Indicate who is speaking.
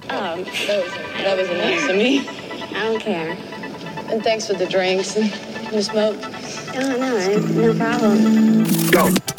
Speaker 1: That was enough to me.
Speaker 2: I don't care.
Speaker 1: And thanks for the drinks and the smoke.
Speaker 2: Oh, no problem.
Speaker 3: Go.